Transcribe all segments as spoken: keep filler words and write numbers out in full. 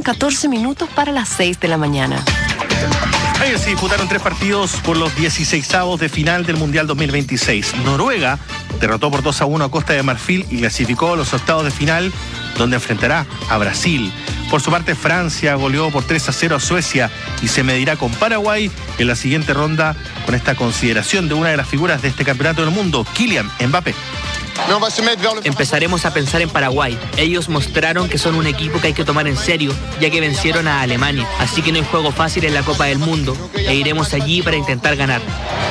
catorce minutos para las seis de la mañana. Ayer se disputaron tres partidos por los dieciseisavos de final del Mundial dos mil veintiséis. Noruega derrotó por dos a uno a Costa de Marfil y clasificó a los octavos de final, donde enfrentará a Brasil. Por su parte, Francia goleó por tres a cero a Suecia y se medirá con Paraguay en la siguiente ronda con esta consideración de una de las figuras de este campeonato del mundo, Kylian Mbappé. Empezaremos a pensar en Paraguay. Ellos mostraron que son un equipo que hay que tomar en serio, ya que vencieron a Alemania. Así que no hay juego fácil en la Copa del Mundo e iremos allí para intentar ganar.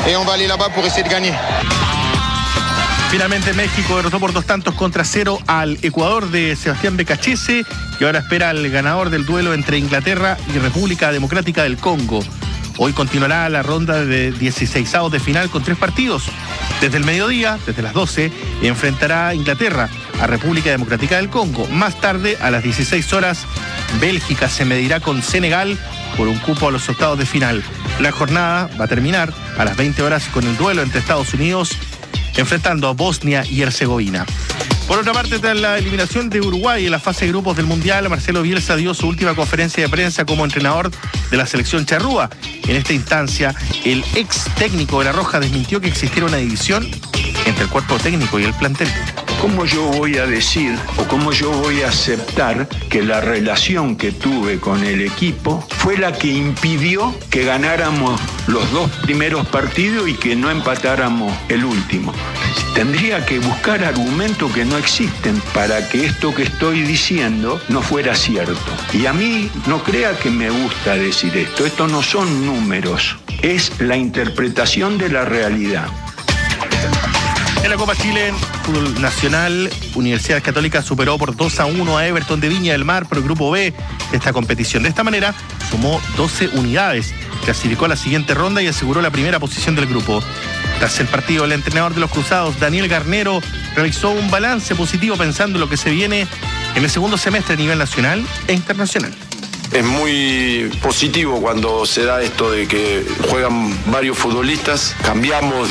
Finalmente México derrotó por dos tantos contra cero al Ecuador de Sebastián Becachese y ahora espera al ganador del duelo entre Inglaterra y República Democrática del Congo. Hoy continuará la ronda de dieciseisavos de final con tres partidos. Desde el mediodía, desde las doce, enfrentará a Inglaterra a República Democrática del Congo. Más tarde, a las dieciséis horas, Bélgica se medirá con Senegal por un cupo a los octavos de final. La jornada va a terminar a las veinte horas con el duelo entre Estados Unidos enfrentando a Bosnia y Herzegovina. Por otra parte, tras la eliminación de Uruguay en la fase de grupos del Mundial, Marcelo Bielsa dio su última conferencia de prensa como entrenador de la selección charrúa. En esta instancia, el ex técnico de La Roja desmintió que existiera una división entre el cuerpo técnico y el plantel. ¿Cómo yo voy a decir o cómo yo voy a aceptar que la relación que tuve con el equipo fue la que impidió que ganáramos los dos primeros partidos y que no empatáramos el último? Tendría que buscar argumentos que no existen para que esto que estoy diciendo no fuera cierto. Y a mí no crea que me gusta decir esto. Esto no son números, es la interpretación de la realidad. En la Copa Chile, fútbol nacional, Universidad Católica superó por dos a uno a Everton de Viña del Mar por el grupo B de esta competición. De esta manera, sumó doce unidades, clasificó a la siguiente ronda y aseguró la primera posición del grupo. Tras el partido, el entrenador de los Cruzados, Daniel Garnero, realizó un balance positivo pensando en lo que se viene en el segundo semestre a nivel nacional e internacional. Es muy positivo cuando se da esto de que juegan varios futbolistas, cambiamos